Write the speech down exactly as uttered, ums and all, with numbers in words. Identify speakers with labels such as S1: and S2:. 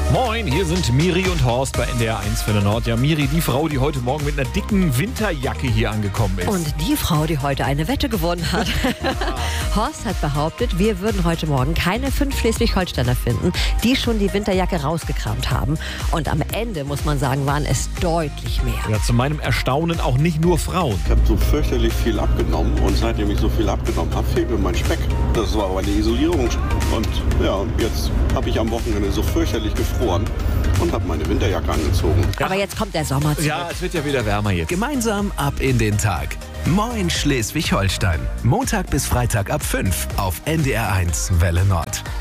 S1: Moin, hier sind Miri und Horst bei N D R eins Welle Nord. Ja, Miri, die Frau, die heute Morgen mit einer dicken Winterjacke hier angekommen ist.
S2: Und die Frau, die heute eine Wette gewonnen hat. Horst hat behauptet, wir würden heute Morgen keine fünf Schleswig-Holsteiner finden, die schon die Winterjacke rausgekramt haben. Und am Ende, muss man sagen, waren es deutlich mehr.
S1: Ja, zu meinem Erstaunen auch nicht nur Frauen.
S3: Ich habe so fürchterlich viel abgenommen und seitdem ich so viel abgenommen habe, fehlt mir mein Speck. Das war aber eine Isolierung. Und ja, jetzt habe ich am Wochenende so fürchterlich gefroren und habe meine Winterjacke angezogen.
S2: Ja. Aber jetzt kommt der Sommer zurück.
S1: Ja, es wird ja wieder wärmer jetzt.
S4: Gemeinsam ab in den Tag. Moin Schleswig-Holstein. Montag bis Freitag ab fünf auf N D R eins Welle Nord.